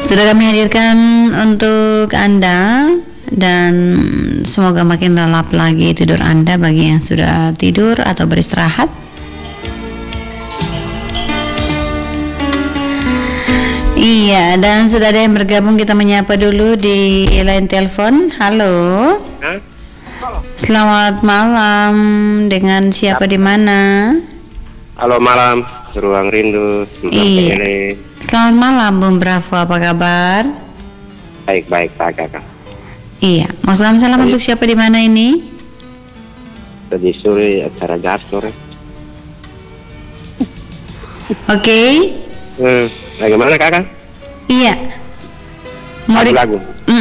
Sudah kami hadirkan untuk Anda, dan semoga makin lelap lagi tidur Anda bagi yang sudah tidur atau beristirahat. Iya, dan sudah ada yang bergabung, kita menyapa dulu di line telepon. Halo. Selamat malam, dengan siapa di mana? Halo malam, Ruang Rindu. Iya. Selamat malam, Bung Bravo, apa kabar? Baik, Pak Kakak. Iya, mau salam untuk siapa di mana ini? Tadi sore acara gas sore. Oke. Bagaimana Kakak? Iya. Mau Lagu.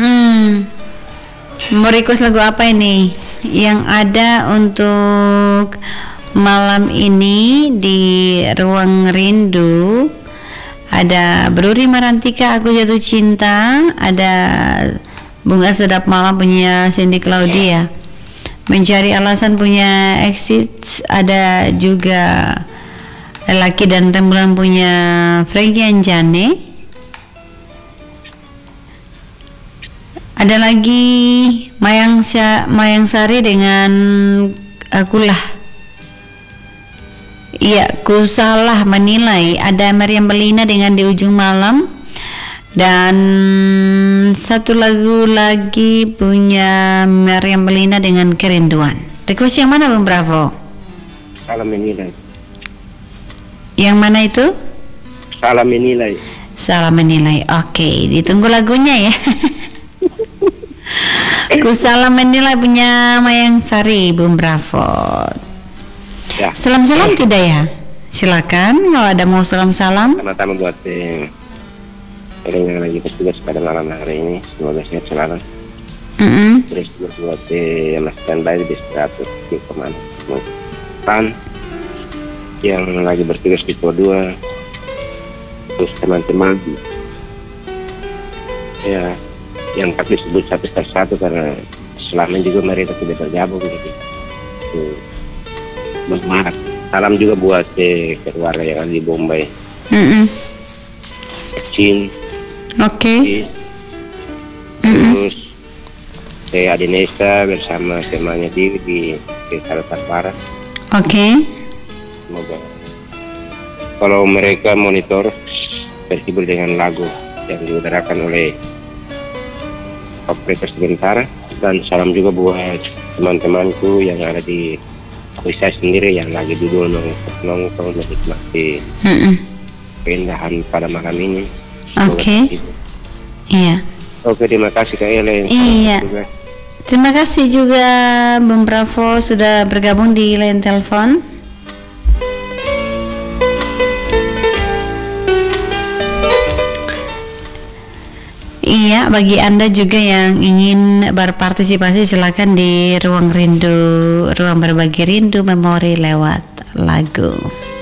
Mau request lagu apa ini? Yang ada untuk malam ini di Ruang Rindu ada Bruri Marantika, Aku Jatuh Cinta, ada Bunga Sedap Malam punya Cindy Claudia, Mencari Alasan punya Exit, ada juga Lelaki dan Rembulan punya Frankie Anjane, ada lagi Mayang Sari dengan Akulah. Iya, Ku Salah Menilai, ada Meriam Belina dengan Di Ujung Malam, dan satu lagu lagi punya Meriam Belina dengan Kerinduan. Request yang mana Bung Bravo? Salam Menilai. Yang mana itu? Salam Menilai. Salam Menilai. Oke, ditunggu lagunya ya. Ku Salah Menilai punya Mayang Sari, Bung Bravo. Ya. Salam-salam tidak ya? Silakan kalau ada mau salam-salam. Pertama-tama buat yang lagi bertugas pada malam hari ini, semoga sehat selalu. Terus buat yang masih standby di 100 di kemana? Pan yang lagi bertugas di Pos 2, terus teman-teman ya yang tak disebut satu persatu karena selama juga mereka tidak bergabung gitu. Bermarak. Salam juga buat keluarga yang ada di Bombay. Cin. Oke. Terus Adinesa bersama temannya di Kalimantan Barat. Semoga kalau mereka monitor terhibur dengan lagu yang diutarakan oleh operator sementara, dan salam juga buat teman-temanku yang ada di saya sendiri yang lagi duduk nongkrong menikmati keindahan pada malam ini. Iya. Oke, terima kasih Kak Ellen. Iya. Terima kasih juga Bung Bravo sudah bergabung di line telepon. Iya, bagi Anda juga yang ingin berpartisipasi silakan di Ruang Rindu, ruang berbagi rindu memori lewat lagu.